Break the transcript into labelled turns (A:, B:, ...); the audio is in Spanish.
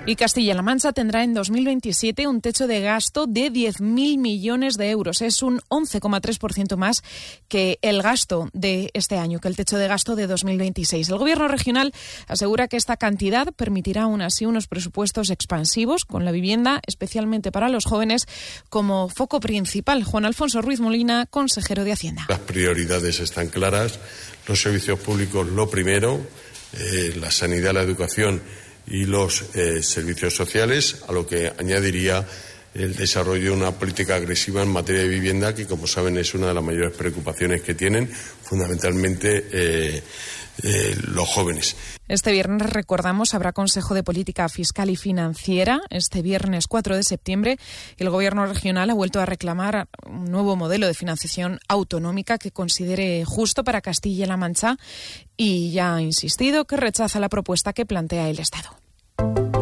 A: Y Castilla-La Mancha tendrá en 2027 un techo de gasto de 10.000 millones de euros. Es un 11,3% más que el gasto de este año, que el techo de gasto de 2026. El Gobierno regional asegura que esta cantidad permitirá aún así unos presupuestos expansivos, con la vivienda, especialmente para los jóvenes, como foco principal. Juan Alfonso Ruiz Molina, consejero de Hacienda.
B: Las prioridades están claras, los servicios públicos lo primero, la sanidad, la educación y los servicios sociales, a lo que añadiría el desarrollo de una política agresiva en materia de vivienda, que como saben es una de las mayores preocupaciones que tienen fundamentalmente los jóvenes.
A: Este viernes, recordamos, habrá Consejo de Política Fiscal y Financiera. Este viernes 4 de septiembre, el Gobierno regional ha vuelto a reclamar un nuevo modelo de financiación autonómica que considere justo para Castilla-La Mancha y ya ha insistido que rechaza la propuesta que plantea el Estado.